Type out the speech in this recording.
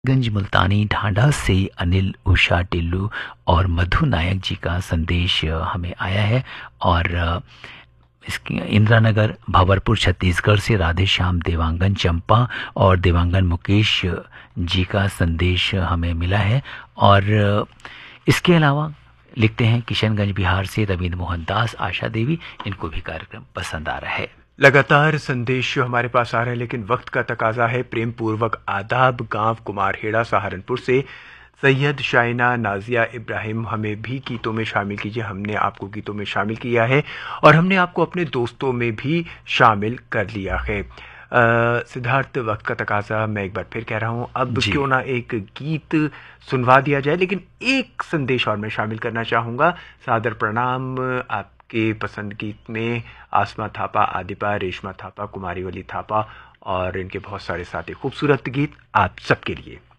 गंज मुल्तानी ढांढा से अनिल उषा टिल्लू और मधु नायक जी का संदेश हमें आया है। और इसकी इंदिरा नगर भंवरपुर छत्तीसगढ़ से राधे श्याम देवांगन चंपा और देवांगन मुकेश जी का संदेश हमें मिला है। और इसके अलावा लिखते हैं किशनगंज बिहार से रविंद्र मोहन दास आशा देवी, इनको भी कार्यक्रम पसंद आ रहा है। लगातार संदेश हमारे पास आ रहे हैं, लेकिन वक्त का तकाजा है। प्रेम पूर्वक आदाब, गांव कुमारहेड़ा सहारनपुर से सैयद शाइना नाजिया इब्राहिम, हमें भी गीतों में शामिल कीजिए। हमने आपको गीतों में शामिल किया है और हमने आपको अपने दोस्तों में भी शामिल कर लिया है। सिद्धार्थ, वक्त का तकाजा, मैं एक बार फिर कह रहा हूं, अब क्यों ना एक गीत सुनवा दिया जाए, लेकिन एक संदेश और मैं शामिल करना चाहूँगा। सादर प्रणाम आपके पसंद गीत में आसमा थापा, आदिपा, रेशमा थापा, कुमारी वली थापा और इनके बहुत सारे साथी, खूबसूरत गीत आप सबके लिए।